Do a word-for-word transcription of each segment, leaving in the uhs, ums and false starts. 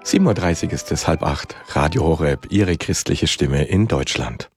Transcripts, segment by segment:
sieben Uhr dreißig ist es, halb acht. Radio Horeb, Ihre christliche Stimme in Deutschland.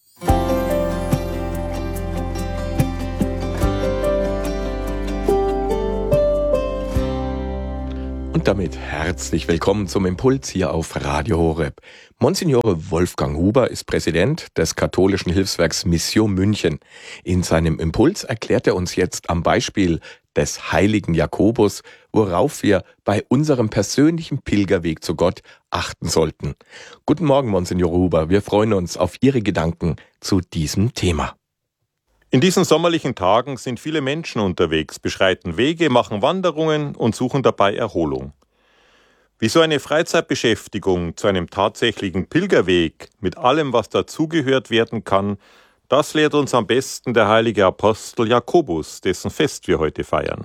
Und damit herzlich willkommen zum Impuls hier auf Radio Horeb. Monsignore Wolfgang Huber ist Präsident des katholischen Hilfswerks Mission München. In seinem Impuls erklärt er uns jetzt am Beispiel des heiligen Jakobus, worauf wir bei unserem persönlichen Pilgerweg zu Gott achten sollten. Guten Morgen, Monsignore Huber. Wir freuen uns auf Ihre Gedanken zu diesem Thema. In diesen sommerlichen Tagen sind viele Menschen unterwegs, beschreiten Wege, machen Wanderungen und suchen dabei Erholung. Wie so eine Freizeitbeschäftigung zu einem tatsächlichen Pilgerweg mit allem, was dazugehört werden kann, das lehrt uns am besten der heilige Apostel Jakobus, dessen Fest wir heute feiern.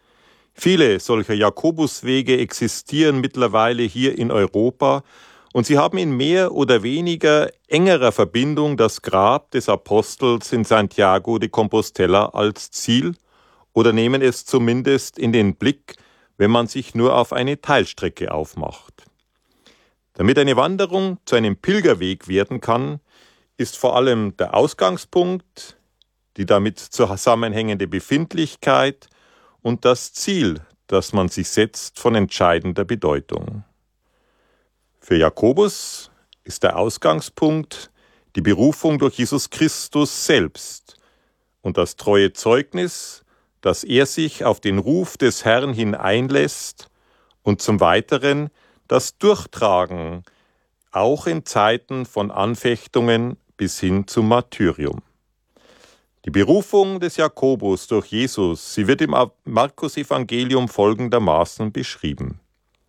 Viele solcher Jakobuswege existieren mittlerweile hier in Europa und sie haben in mehr oder weniger engerer Verbindung das Grab des Apostels in Santiago de Compostela als Ziel oder nehmen es zumindest in den Blick, wenn man sich nur auf eine Teilstrecke aufmacht. Damit eine Wanderung zu einem Pilgerweg werden kann, ist vor allem der Ausgangspunkt, die damit zusammenhängende Befindlichkeit und das Ziel, das man sich setzt, von entscheidender Bedeutung. Für Jakobus ist der Ausgangspunkt die Berufung durch Jesus Christus selbst und das treue Zeugnis, dass er sich auf den Ruf des Herrn hin einlässt und zum Weiteren das Durchtragen, auch in Zeiten von Anfechtungen bis hin zum Martyrium. Die Berufung des Jakobus durch Jesus, sie wird im Markus-Evangelium folgendermaßen beschrieben.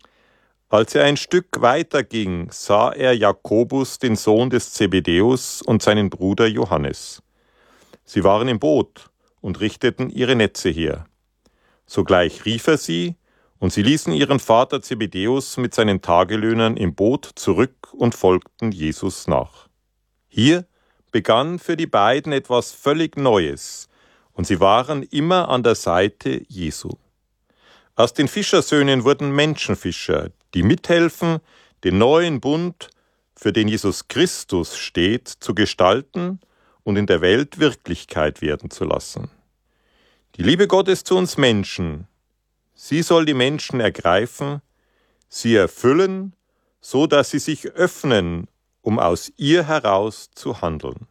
Als er ein Stück weiter ging, sah er Jakobus, den Sohn des Zebedäus, und seinen Bruder Johannes. Sie waren im Boot und richteten ihre Netze her. Sogleich rief er sie, und sie ließen ihren Vater Zebedäus mit seinen Tagelöhnern im Boot zurück und folgten Jesus nach. Hier begann für die beiden etwas völlig Neues, und sie waren immer an der Seite Jesu. Aus den Fischersöhnen wurden Menschenfischer, die mithelfen, den neuen Bund, für den Jesus Christus steht, zu gestalten und in der Welt Wirklichkeit werden zu lassen. Die Liebe Gottes zu uns Menschen, sie soll die Menschen ergreifen, sie erfüllen, so dass sie sich öffnen, um aus ihr heraus zu handeln.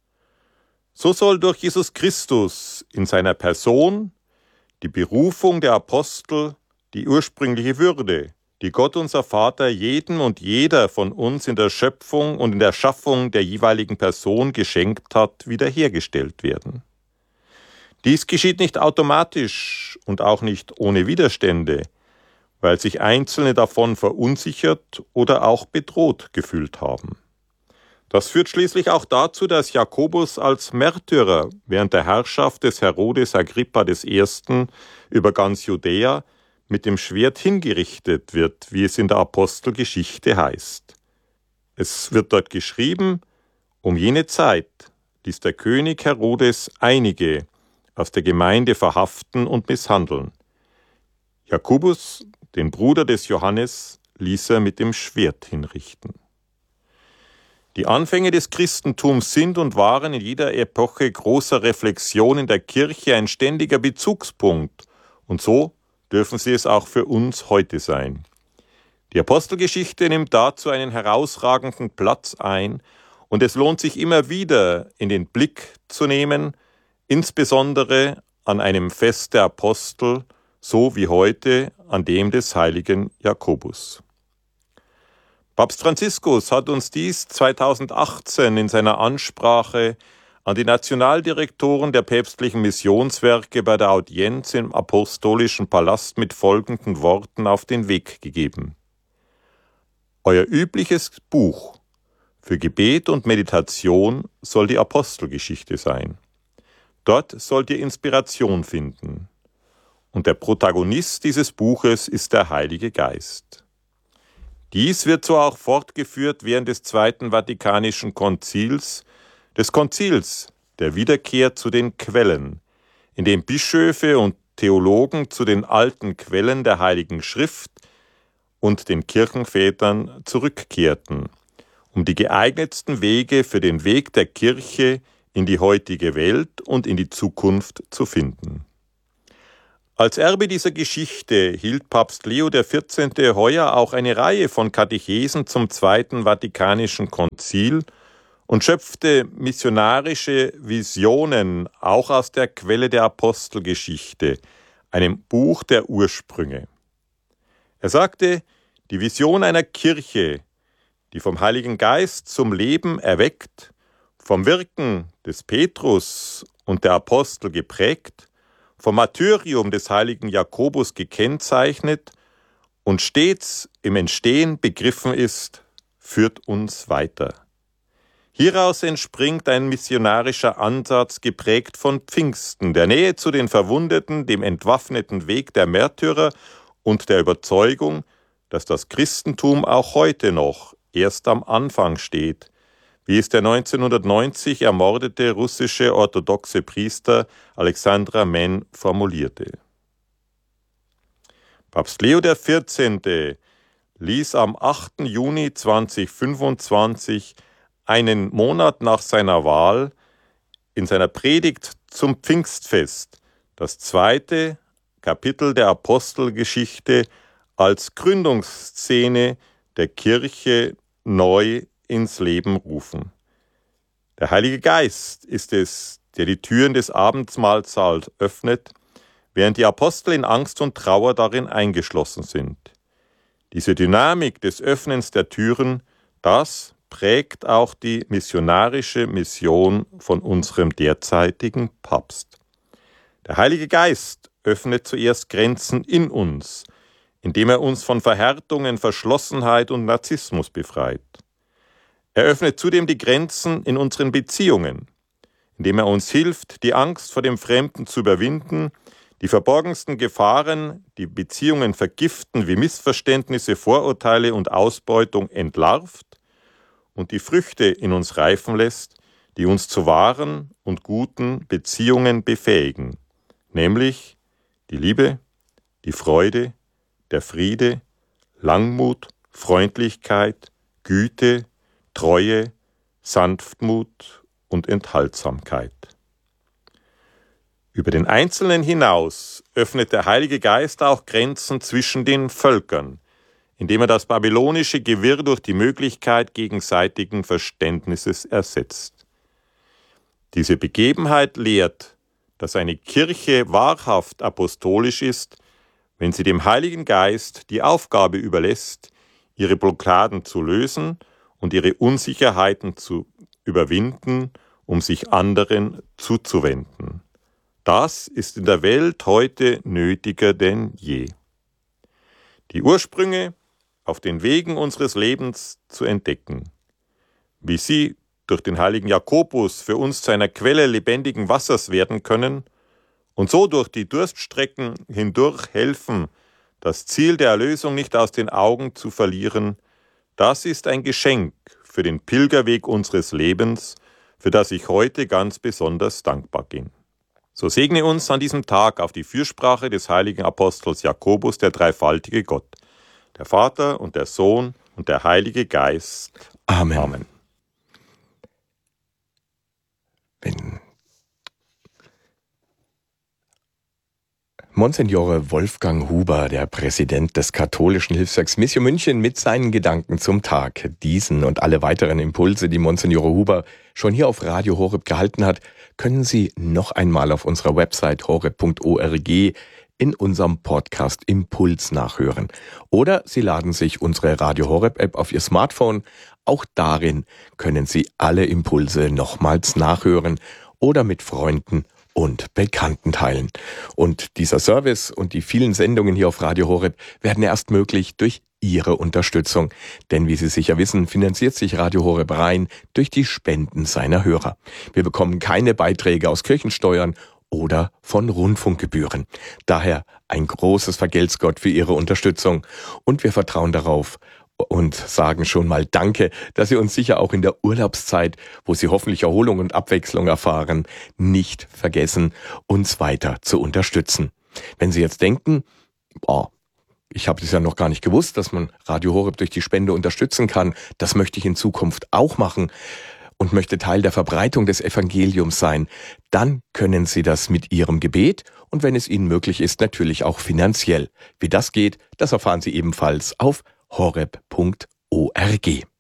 So soll durch Jesus Christus in seiner Person die Berufung der Apostel, die ursprüngliche Würde, die Gott unser Vater jedem und jeder von uns in der Schöpfung und in der Schaffung der jeweiligen Person geschenkt hat, wiederhergestellt werden. Dies geschieht nicht automatisch und auch nicht ohne Widerstände, weil sich Einzelne davon verunsichert oder auch bedroht gefühlt haben. Das führt schließlich auch dazu, dass Jakobus als Märtyrer während der Herrschaft des Herodes Agrippa I. über ganz Judäa mit dem Schwert hingerichtet wird, wie es in der Apostelgeschichte heißt. Es wird dort geschrieben, um jene Zeit ließ der König Herodes einige aus der Gemeinde verhaften und misshandeln. Jakobus, den Bruder des Johannes, ließ er mit dem Schwert hinrichten. Die Anfänge des Christentums sind und waren in jeder Epoche großer Reflexion in der Kirche ein ständiger Bezugspunkt, und so dürfen sie es auch für uns heute sein. Die Apostelgeschichte nimmt dazu einen herausragenden Platz ein, und es lohnt sich immer wieder in den Blick zu nehmen, insbesondere an einem Fest der Apostel, so wie heute an dem des heiligen Jakobus. Papst Franziskus hat uns dies zweitausendachtzehn in seiner Ansprache an die Nationaldirektoren der päpstlichen Missionswerke bei der Audienz im Apostolischen Palast mit folgenden Worten auf den Weg gegeben. Euer übliches Buch für Gebet und Meditation soll die Apostelgeschichte sein. Dort sollt ihr Inspiration finden. Und der Protagonist dieses Buches ist der Heilige Geist. Dies wird so auch fortgeführt während des Zweiten Vatikanischen Konzils, des Konzils der Wiederkehr zu den Quellen, in dem Bischöfe und Theologen zu den alten Quellen der Heiligen Schrift und den Kirchenvätern zurückkehrten, um die geeignetsten Wege für den Weg der Kirche in die heutige Welt und in die Zukunft zu finden. Als Erbe dieser Geschichte hielt Papst Leo der vierzehnte heuer auch eine Reihe von Katechesen zum Zweiten Vatikanischen Konzil und schöpfte missionarische Visionen auch aus der Quelle der Apostelgeschichte, einem Buch der Ursprünge. Er sagte, die Vision einer Kirche, die vom Heiligen Geist zum Leben erweckt, vom Wirken des Petrus und der Apostel geprägt, vom Martyrium des heiligen Jakobus gekennzeichnet und stets im Entstehen begriffen ist, führt uns weiter. Hieraus entspringt ein missionarischer Ansatz, geprägt von Pfingsten, der Nähe zu den Verwundeten, dem entwaffneten Weg der Märtyrer und der Überzeugung, dass das Christentum auch heute noch erst am Anfang steht, wie es der neunzehnhundertneunzig ermordete russische orthodoxe Priester Alexander Men formulierte. Papst Leo der vierzehnte ließ am achten Juni zweitausendfünfundzwanzig, einen Monat nach seiner Wahl, in seiner Predigt zum Pfingstfest das zweite Kapitel der Apostelgeschichte als Gründungsszene der Kirche neu ins Leben rufen. Der Heilige Geist ist es, der die Türen des Abendmahlsaals öffnet, während die Apostel in Angst und Trauer darin eingeschlossen sind. Diese Dynamik des Öffnens der Türen, das prägt auch die missionarische Mission von unserem derzeitigen Papst. Der Heilige Geist öffnet zuerst Grenzen in uns, indem er uns von Verhärtungen, Verschlossenheit und Narzissmus befreit. Er öffnet zudem die Grenzen in unseren Beziehungen, indem er uns hilft, die Angst vor dem Fremden zu überwinden, die verborgensten Gefahren, die Beziehungen vergiften, wie Missverständnisse, Vorurteile und Ausbeutung entlarvt und die Früchte in uns reifen lässt, die uns zu wahren und guten Beziehungen befähigen, nämlich die Liebe, die Freude, der Friede, Langmut, Freundlichkeit, Güte, Treue, Sanftmut und Enthaltsamkeit. Über den Einzelnen hinaus öffnet der Heilige Geist auch Grenzen zwischen den Völkern, indem er das babylonische Gewirr durch die Möglichkeit gegenseitigen Verständnisses ersetzt. Diese Begebenheit lehrt, dass eine Kirche wahrhaft apostolisch ist, wenn sie dem Heiligen Geist die Aufgabe überlässt, ihre Blockaden zu lösen und ihre Unsicherheiten zu überwinden, um sich anderen zuzuwenden. Das ist in der Welt heute nötiger denn je. Die Ursprünge auf den Wegen unseres Lebens zu entdecken, wie sie durch den heiligen Jakobus für uns zu einer Quelle lebendigen Wassers werden können und so durch die Durststrecken hindurch helfen, das Ziel der Erlösung nicht aus den Augen zu verlieren, das ist ein Geschenk für den Pilgerweg unseres Lebens, für das ich heute ganz besonders dankbar bin. So segne uns an diesem Tag auf die Fürsprache des heiligen Apostels Jakobus der dreifaltige Gott, der Vater und der Sohn und der Heilige Geist. Amen. Amen. Wenn Monsignore Wolfgang Huber, der Präsident des katholischen Hilfswerks Mission München, mit seinen Gedanken zum Tag. Diesen und alle weiteren Impulse, die Monsignore Huber schon hier auf Radio Horeb gehalten hat, können Sie noch einmal auf unserer Website horeb punkt org in unserem Podcast Impuls nachhören. Oder Sie laden sich unsere Radio Horeb App auf Ihr Smartphone. Auch darin können Sie alle Impulse nochmals nachhören oder mit Freunden und Bekannten teilen. Und dieser Service und die vielen Sendungen hier auf Radio Horeb werden erst möglich durch Ihre Unterstützung. Denn wie Sie sicher wissen, finanziert sich Radio Horeb rein durch die Spenden seiner Hörer. Wir bekommen keine Beiträge aus Kirchensteuern oder von Rundfunkgebühren. Daher ein großes Vergelt's Gott für Ihre Unterstützung. Und wir vertrauen darauf, und sagen schon mal Danke, dass Sie uns sicher auch in der Urlaubszeit, wo Sie hoffentlich Erholung und Abwechslung erfahren, nicht vergessen, uns weiter zu unterstützen. Wenn Sie jetzt denken, boah, ich habe das ja noch gar nicht gewusst, dass man Radio Horeb durch die Spende unterstützen kann. Das möchte ich in Zukunft auch machen und möchte Teil der Verbreitung des Evangeliums sein. Dann können Sie das mit Ihrem Gebet und wenn es Ihnen möglich ist, natürlich auch finanziell. Wie das geht, das erfahren Sie ebenfalls auf horeb punkt org.